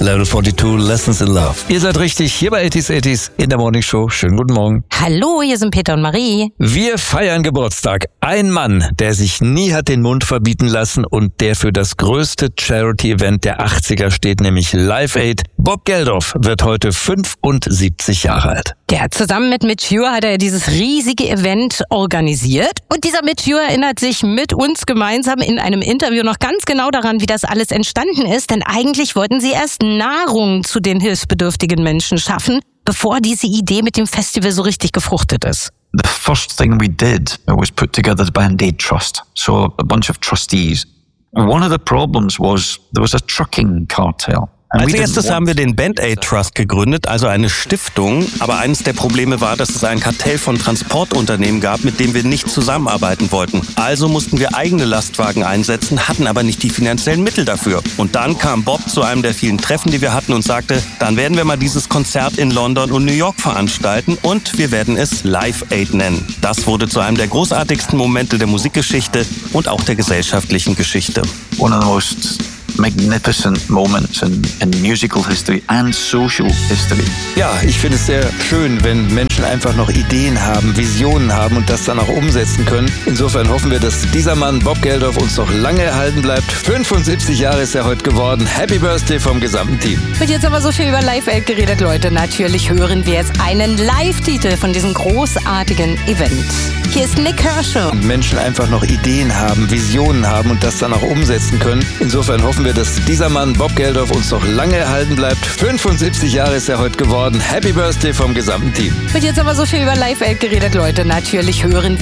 Level 42, Lessons in Love. Ihr seid richtig, hier bei 80s in der Morning Show. Schönen guten Morgen. Hallo, hier sind Peter und Marie. Wir feiern Geburtstag. Ein Mann, der sich nie hat den Mund verbieten lassen und der für das größte Charity-Event der 80er steht, nämlich Live Aid. Bob Geldof wird heute 75 Jahre alt. Ja, zusammen mit Mitch Ure hat er dieses riesige Event organisiert. Und dieser Mitch Ure erinnert sich mit uns gemeinsam in einem Interview noch ganz genau daran, wie das alles entstanden ist. Denn eigentlich wollten sie erst Nahrung zu den hilfsbedürftigen Menschen schaffen, bevor diese Idee mit dem Festival so richtig gefruchtet ist. The first thing we did was put together the Band Aid Trust, so a bunch of trustees. And one of the problems was there was a trucking cartel. Als erstes haben wir den Band Aid Trust gegründet, also eine Stiftung. Aber eines der Probleme war, dass es ein Kartell von Transportunternehmen gab, mit dem wir nicht zusammenarbeiten wollten. Also mussten wir eigene Lastwagen einsetzen, hatten aber nicht die finanziellen Mittel dafür. Und dann kam Bob zu einem der vielen Treffen, die wir hatten und sagte, dann werden wir mal dieses Konzert in London und New York veranstalten und wir werden es Live Aid nennen. Das wurde zu einem der großartigsten Momente der Musikgeschichte und auch der gesellschaftlichen Geschichte. One of the most magnificent moments in musical history and social history. Ja, ich finde es sehr schön, wenn Menschen einfach noch Ideen haben, Visionen haben und das dann auch umsetzen können. Insofern hoffen wir, dass dieser Mann, Bob Geldof, uns noch lange erhalten bleibt. 75 Jahre ist er heute geworden. Happy Birthday vom gesamten Team. Und jetzt haben wir so viel über Live Aid geredet, Leute. Natürlich hören wir jetzt einen Live-Titel von diesem großartigen Event. Hier ist Nick Kershaw. Und Menschen einfach noch Ideen haben, Visionen haben und das dann auch umsetzen können. Insofern hoffen wir, dass dieser Mann, Bob Geldof, uns noch lange erhalten bleibt. 75 Jahre ist er heute geworden. Happy Birthday vom gesamten Team. Und jetzt haben wir so viel über Live Aid geredet, Leute. Natürlich hören